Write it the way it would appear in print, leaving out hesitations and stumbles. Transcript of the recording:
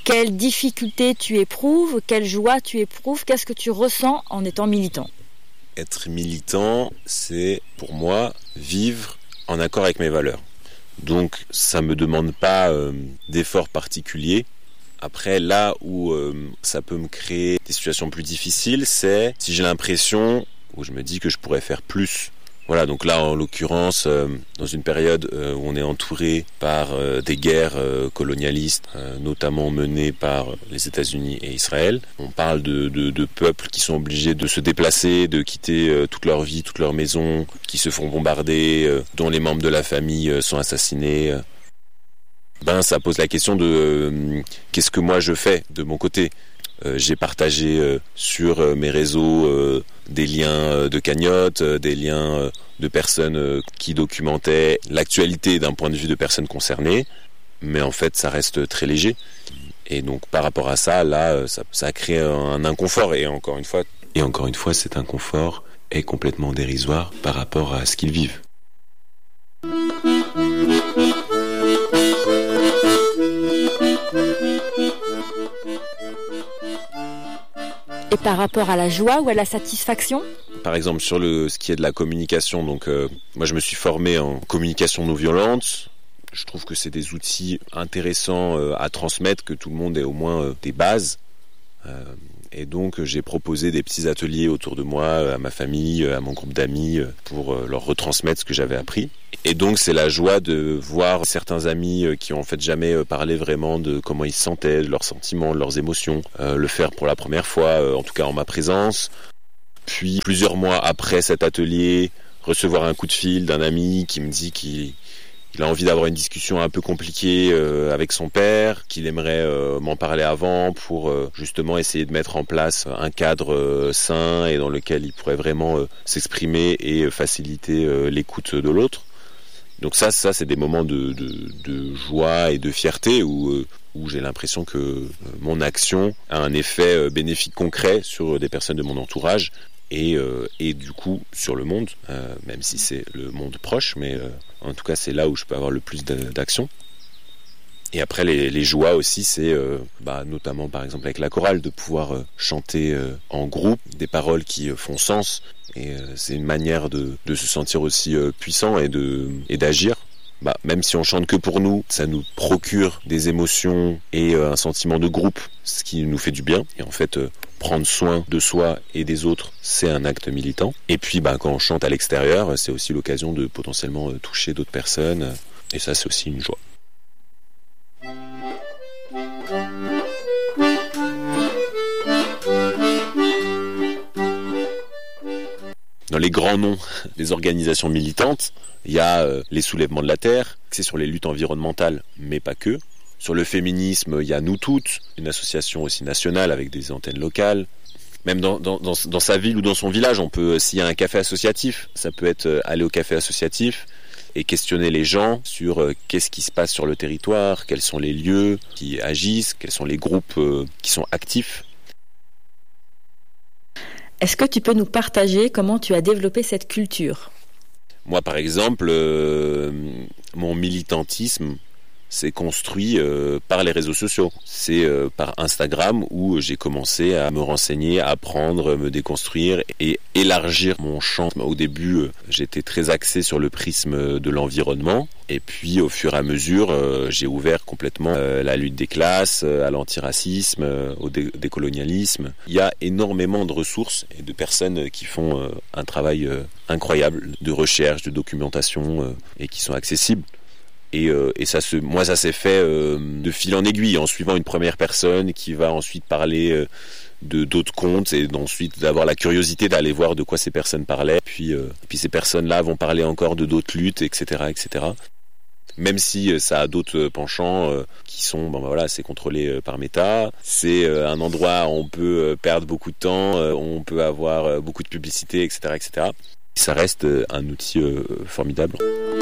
Quelles difficultés tu éprouves? Quelle joie tu éprouves? Qu'est-ce que tu ressens en étant militant? Être militant, c'est pour moi vivre en accord avec mes valeurs. Donc ça me demande pas d'efforts particuliers. Après, là où ça peut me créer des situations plus difficiles, c'est si j'ai l'impression, où je me dis que je pourrais faire plus. Voilà, donc là, en l'occurrence, dans une période où on est entouré par des guerres colonialistes, notamment menées par les États-Unis et Israël, on parle de peuples qui sont obligés de se déplacer, de quitter toute leur vie, toute leur maison, qui se font bombarder, dont les membres de la famille sont assassinés. Ça pose la question de qu'est-ce que moi je fais de mon côté. J'ai partagé sur mes réseaux des liens de cagnotte, des liens de personnes qui documentaient l'actualité d'un point de vue de personnes concernées, mais en fait ça reste très léger. Et donc par rapport à ça, là, ça crée un inconfort, et encore une fois, cet inconfort est complètement dérisoire par rapport à ce qu'ils vivent. Et par rapport à la joie ou à la satisfaction? Par exemple, sur ce qui est de la communication, donc moi je me suis formé en communication non violente. Je trouve que c'est des outils intéressants à transmettre, que tout le monde ait au moins des bases. Et donc j'ai proposé des petits ateliers autour de moi, à ma famille, à mon groupe d'amis, pour leur retransmettre ce que j'avais appris. Et donc c'est la joie de voir certains amis qui ont en fait jamais parlé vraiment de comment ils se sentaient, de leurs sentiments, de leurs émotions, le faire pour la première fois, en tout cas en ma présence. Puis plusieurs mois après cet atelier, recevoir un coup de fil d'un ami qui me dit qu'il a envie d'avoir une discussion un peu compliquée avec son père, qu'il aimerait m'en parler avant pour justement essayer de mettre en place un cadre sain et dans lequel il pourrait vraiment s'exprimer et faciliter l'écoute de l'autre. Donc ça c'est des moments de joie et de fierté où j'ai l'impression que mon action a un effet bénéfique concret sur des personnes de mon entourage et du coup sur le monde, même si c'est le monde proche, mais en tout cas c'est là où je peux avoir le plus d'action. Et après les joies aussi, c'est notamment par exemple avec la chorale, de pouvoir chanter en groupe des paroles qui font sens, et c'est une manière de se sentir aussi puissant et d'agir. Même si on chante que pour nous, ça nous procure des émotions et un sentiment de groupe, ce qui nous fait du bien. Et en fait, prendre soin de soi et des autres, c'est un acte militant. Et puis quand on chante à l'extérieur, c'est aussi l'occasion de potentiellement toucher d'autres personnes. Et ça, c'est aussi une joie. Dans les grands noms des organisations militantes, il y a les soulèvements de la terre, c'est sur les luttes environnementales, mais pas que. Sur le féminisme, il y a Nous Toutes, une association aussi nationale avec des antennes locales. Même dans sa ville ou dans son village, on peut, s'il y a un café associatif, ça peut être aller au café associatif et questionner les gens sur qu'est-ce qui se passe sur le territoire, quels sont les lieux qui agissent, quels sont les groupes qui sont actifs. Est-ce que tu peux nous partager comment tu as développé cette culture? Moi, par exemple, mon militantisme s'est construit par les réseaux sociaux. C'est par Instagram où j'ai commencé à me renseigner, à apprendre, me déconstruire et élargir mon champ. Au début, j'étais très axé sur le prisme de l'environnement. Et puis, au fur et à mesure, j'ai ouvert complètement la lutte des classes, à l'antiracisme, au décolonialisme. Il y a énormément de ressources et de personnes qui font un travail incroyable de recherche, de documentation et qui sont accessibles. Et ça s'est fait de fil en aiguille, en suivant une première personne qui va ensuite parler de d'autres comptes, et ensuite d'avoir la curiosité d'aller voir de quoi ces personnes parlaient. Puis ces personnes-là vont parler encore de d'autres luttes, etc., etc. Même si ça a d'autres penchants qui sont, c'est contrôlé par Meta, c'est un endroit où on peut perdre beaucoup de temps, on peut avoir beaucoup de publicité, etc., etc. Ça reste un outil formidable.